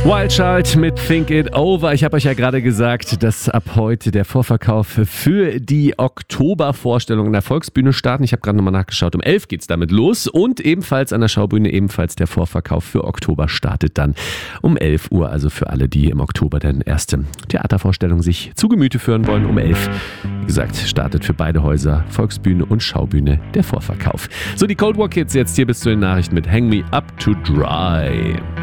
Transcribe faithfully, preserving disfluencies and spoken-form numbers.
Wild Child mit Think It Over. Ich habe euch ja gerade gesagt, dass ab heute der Vorverkauf für die Oktobervorstellung in der Volksbühne starten. Ich habe gerade nochmal nachgeschaut. Um elf geht's damit los und ebenfalls an der Schaubühne ebenfalls der Vorverkauf für Oktober startet dann um elf Uhr. Also für alle, die im Oktober dann erste Theatervorstellung sich zu Gemüte führen wollen. Um elf, wie gesagt, startet für beide Häuser, Volksbühne und Schaubühne, der Vorverkauf. So, die Cold War Kids jetzt hier bis zu den Nachrichten mit Hang Me Up to Dry.